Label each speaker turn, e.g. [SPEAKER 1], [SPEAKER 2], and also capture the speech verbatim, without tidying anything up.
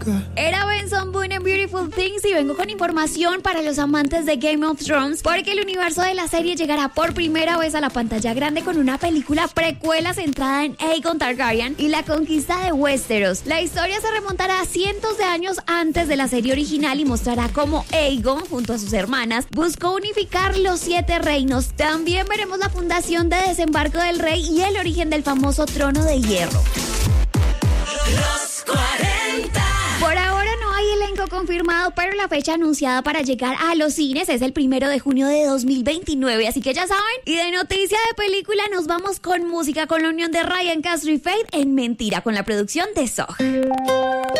[SPEAKER 1] Era Benson Boone en Beautiful Things y vengo con información para los amantes de Game of Thrones porque el universo de la serie llegará por primera vez a la pantalla grande con una película precuela centrada en Aegon Targaryen y la conquista de Westeros. La historia se remontará a cientos de años antes de la serie original y mostrará cómo Aegon, junto a sus hermanas, buscó unificar los siete reinos. También veremos la fundación de Desembarco del Rey y el origen del famoso Trono de Hierro.
[SPEAKER 2] Los cuarenta.
[SPEAKER 1] Por ahora no hay elenco confirmado, pero la fecha anunciada para llegar a los cines es el primero de junio de dos mil veintinueve, así que ya saben. Y de noticia de película nos vamos con música, con la unión de Ryan Castro y Faith en Mentira, con la producción de Zog.